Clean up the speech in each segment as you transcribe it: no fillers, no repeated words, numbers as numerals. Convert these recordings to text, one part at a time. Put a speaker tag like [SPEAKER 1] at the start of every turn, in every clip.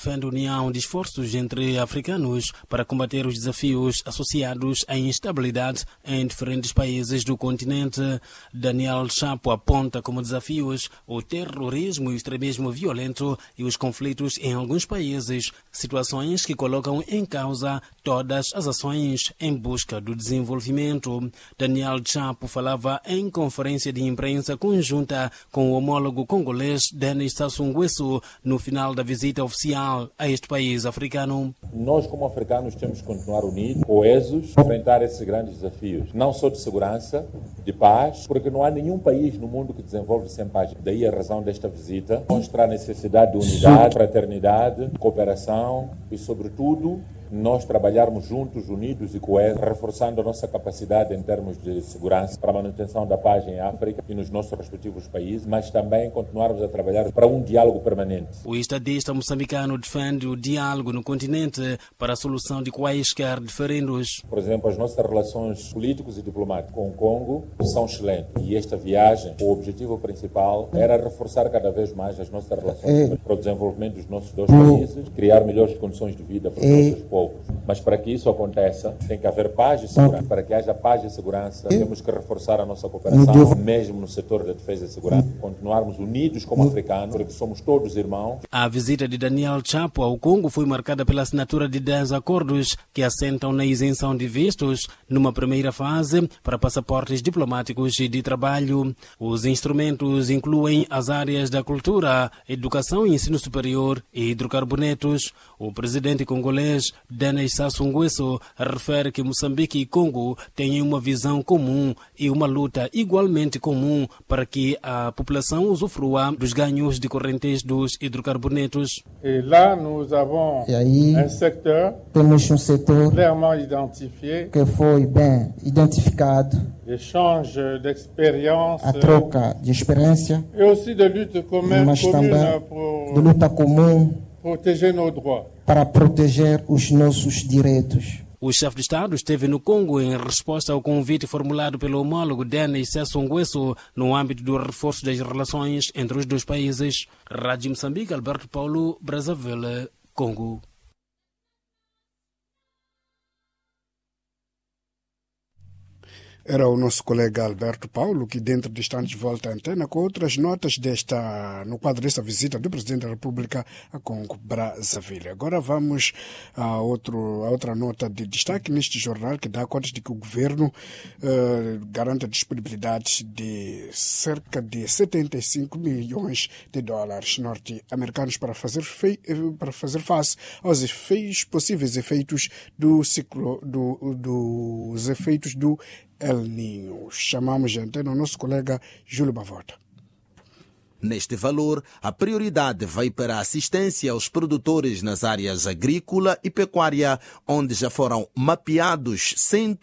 [SPEAKER 1] defende a união de esforços entre africanos para combater os desafios associados à instabilidade em diferentes países do continente. Daniel Chapo aponta como desafios o terrorismo e o extremismo violento e os conflitos em alguns países, situações que colocam em causa todas as ações em busca do desenvolvimento. Daniel Chapo falava em conferência de imprensa conjunta com o homólogo congolês Denis Sassou Nguesso no final da visita oficial a este país africano.
[SPEAKER 2] Nós, como africanos, temos que continuar unidos, coesos, enfrentar esses grandes desafios, não só de segurança, de paz, porque não há nenhum país no mundo que desenvolve sem paz. Daí a razão desta visita, mostrar a necessidade de unidade, fraternidade, cooperação e, sobretudo, nós trabalharmos juntos, unidos e coesos, reforçando a nossa capacidade em termos de segurança para a manutenção da paz em África e nos nossos respectivos países, mas também continuarmos a trabalhar para um diálogo permanente.
[SPEAKER 1] O estadista moçambicano defende o diálogo no continente para a solução de quaisquer diferendos.
[SPEAKER 2] Por exemplo, as nossas relações políticas e diplomáticas com o Congo são excelentes. E esta viagem, o objetivo principal era reforçar cada vez mais as nossas relações para o desenvolvimento dos nossos dois países, criar melhores condições de vida para os nossos povos. Mas para que isso aconteça, tem que haver paz e segurança. Para que haja paz e segurança, temos que reforçar a nossa cooperação, mesmo no setor da defesa e segurança. Continuarmos unidos como africanos, porque somos todos irmãos.
[SPEAKER 1] A visita de Daniel Chapo ao Congo foi marcada pela assinatura de 10 acordos que assentam na isenção de vistos numa primeira fase para passaportes diplomáticos e de trabalho. Os instrumentos incluem as áreas da cultura, educação e ensino superior e hidrocarbonetos. O presidente congolês Denis Sassou Nguesso refere que Moçambique e Congo têm uma visão comum e uma luta igualmente comum para que a população usufrua dos ganhos decorrentes dos hidrocarbonetos.
[SPEAKER 3] E lá nós avons um setor,
[SPEAKER 4] temos um setor
[SPEAKER 3] clairement identifié,
[SPEAKER 4] que foi bem identificado,
[SPEAKER 3] échange d'expérience,
[SPEAKER 4] a troca de experiência,
[SPEAKER 3] e aussi de lutte commune
[SPEAKER 4] de luta comum
[SPEAKER 3] proteger nos droits.
[SPEAKER 4] Para proteger os nossos direitos.
[SPEAKER 1] O chefe de Estado esteve no Congo em resposta ao convite formulado pelo homólogo Denis Sassou Nguesso no âmbito do reforço das relações entre os dois países. Rádio Moçambique, Alberto Paulo, Brazzaville, Congo.
[SPEAKER 5] Era o nosso colega Alberto Paulo, que dentro de instantes volta à antena com outras notas no quadro desta visita do Presidente da República a Congo, Brazzaville. Agora vamos a outra nota de destaque neste jornal, que dá conta de que o governo garante a disponibilidade de cerca de 75 milhões de dólares norte-americanos para fazer face aos possíveis efeitos do ciclo, dos efeitos do El Niño. Chamamos de antena o nosso colega Júlio Bavota.
[SPEAKER 6] Neste valor, a prioridade vai para a assistência aos produtores nas áreas agrícola e pecuária, onde já foram mapeados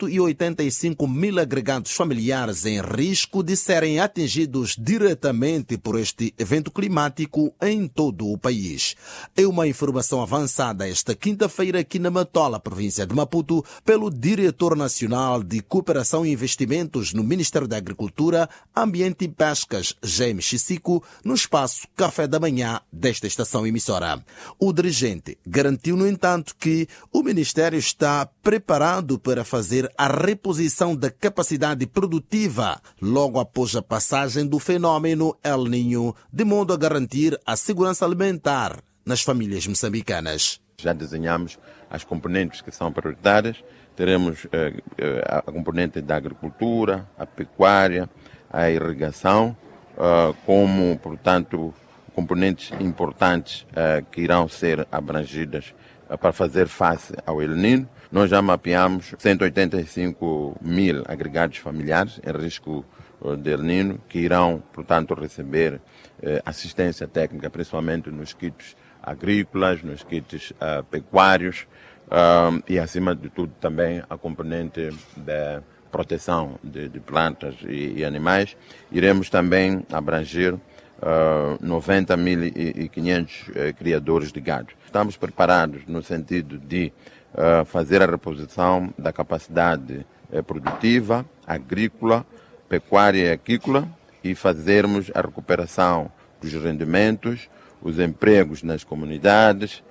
[SPEAKER 6] 185 mil agregados familiares em risco de serem atingidos diretamente por este evento climático em todo o país. É uma informação avançada esta quinta-feira aqui na Matola, província de Maputo, pelo Diretor Nacional de Cooperação e Investimentos no Ministério da Agricultura, Ambiente e Pescas, Jaime Chissico, no espaço Café da Manhã desta estação emissora. O dirigente garantiu, no entanto, que o Ministério está preparado para fazer a reposição da capacidade produtiva logo após a passagem do fenômeno El Niño, de modo a garantir a segurança alimentar nas famílias moçambicanas.
[SPEAKER 7] Já desenhamos as componentes que são prioritárias. Teremos a componente da agricultura, a pecuária, a irrigação, como, portanto, componentes importantes que irão ser abrangidas para fazer face ao El Niño. Nós já mapeamos 185 mil agregados familiares em risco de El Niño, que irão, portanto, receber assistência técnica, principalmente nos kits agrícolas, nos kits pecuários e, acima de tudo, também a componente da proteção de plantas e animais. Iremos também abranger 90.500 criadores de gado. Estamos preparados no sentido de fazer a reposição da capacidade produtiva, agrícola, pecuária e aquícola e fazermos a recuperação dos rendimentos, os empregos nas comunidades